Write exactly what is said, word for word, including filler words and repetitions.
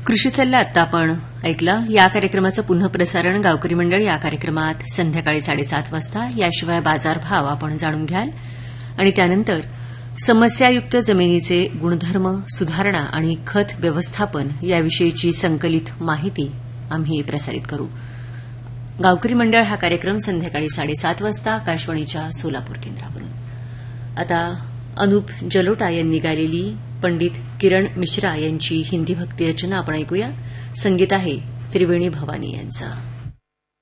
कृषी सल्ला आत्ता आपण ऐकला. या कार्यक्रमाचं पुनःप्रसारण गावकरी मंडळ या कार्यक्रमात संध्याकाळी साडेसात वाजता. याशिवाय बाजारभाव आपण जाणून घ्याल आणि त्यानंतर समस्यायुक्त जमिनीचे गुणधर्म सुधारणा आणि खत व्यवस्थापन याविषयीची संकलित माहिती आम्ही प्रसारित करू. गावकरी मंडळ हा कार्यक्रम संध्याकाळी साडेसात वाजता आकाशवाणीच्या सोलापूर केंद्रावरून. आता अनुप जलोटा यांनी गायलेली पंडित किरण मिश्रा यांची हिंदी भक्ती रचना आपण ऐकूया. संगीत आहे त्रिवेणी भवानी यांचं.